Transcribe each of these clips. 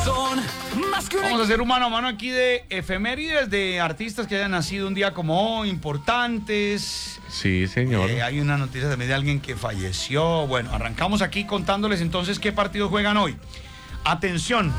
son más que Vamos a hacer un mano a mano aquí de efemérides de artistas que hayan nacido un día como hoy, importantes. Sí, señor. Hay una noticia también de alguien que falleció. Bueno, arrancamos aquí contándoles entonces qué partidos juegan hoy. Atención.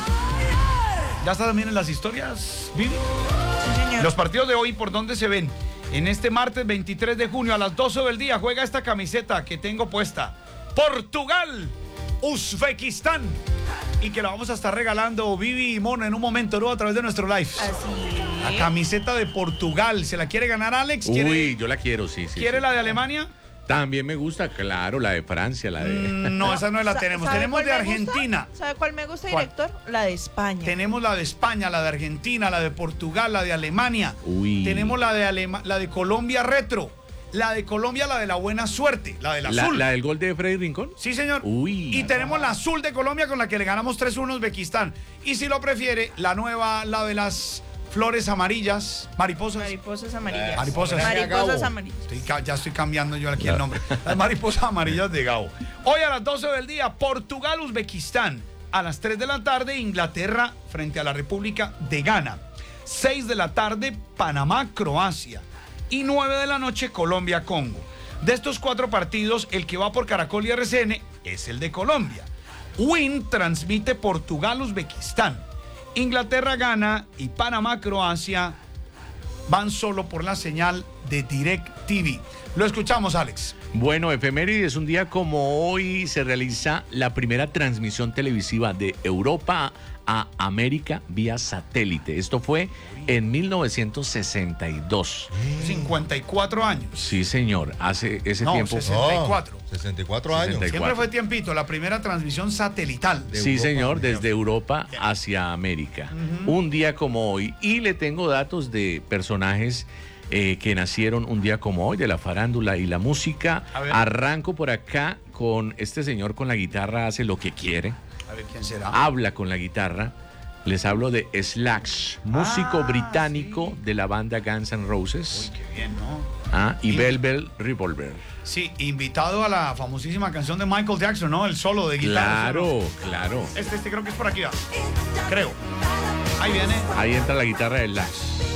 ¿Ya está también en las historias, Vivi? Sí, señor. Los partidos de hoy, ¿por dónde se ven? En este martes 23 de junio a las 12 del día juega esta camiseta que tengo puesta. Portugal, Uzbekistán. Y que la vamos a estar regalando Vivi y Mono en un momento, ¿no? A través de nuestro live. Así La es. camiseta de Portugal. ¿Se la quiere ganar Alex? Uy, yo la quiero, sí. ¿Quiere sí. la de Alemania? También me gusta, claro, la de Francia, la de... No, esa no la tenemos. ¿Sabe Tenemos cuál de me gusta? Argentina. ¿Sabe cuál me gusta, ¿Cuál? director? La de España. Tenemos la de España, la de Argentina, la de Portugal, la de Alemania. Uy. Tenemos la de Colombia retro. La de Colombia, la de la buena suerte, la del azul. ¿La del gol de Freddy Rincón? Sí, señor. Uy. Y tenemos la azul de Colombia con la que le ganamos 3-1 a Uzbekistán. Y si lo prefiere, la nueva, la de las flores amarillas, mariposas. Mariposas amarillas. Mariposas. Mariposas amarillas. Ya estoy cambiando yo aquí el nombre. Las mariposas amarillas de Gabo. Hoy a las 12 del día, Portugal, Uzbekistán. A las 3 de la tarde, Inglaterra frente a la República de Ghana. 6 de la tarde, Panamá, Croacia. Y 9 de la noche, Colombia, Congo. De estos 4 partidos, el que va por Caracol y RCN es el de Colombia. Win transmite Portugal, Uzbekistán. Inglaterra, Ghana y Panamá, Croacia van solo por la señal de DirecTV. Lo escuchamos, Alex. Bueno, efemérides, un día como hoy se realiza la primera transmisión televisiva de Europa a América vía satélite. Esto fue en 1962. 54 años. Sí, señor, hace ese No, tiempo. 64. 64 años. 64. Siempre fue tiempito, la primera transmisión satelital. De Sí, Europa, señor, señor. desde Europa hacia América. Un día como hoy. Y le tengo datos de personajes que nacieron un día como hoy, de la farándula y la música. A ver. Arranco por acá con este señor con la guitarra, hace lo que quiere. A ver quién será. Habla con la guitarra. Les hablo de Slash, músico británico de la banda Guns N' Roses. Uy, qué bien, ¿no? Y Velvet Revolver. Sí, invitado a la famosísima canción de Michael Jackson, ¿no? El solo de guitarra. Claro, claro. Este creo que es por aquí, va. Creo. Ahí viene. Ahí entra la guitarra de Slash.